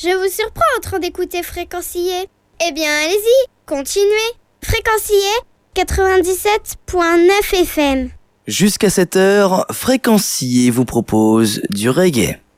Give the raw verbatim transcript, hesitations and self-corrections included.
Je vous surprends en train d'écouter Fréquencier. Eh bien, allez-y, continuez. Fréquencier quatre-vingt-dix-sept virgule neuf F M. Jusqu'à cette heure, Fréquencier vous propose du reggae.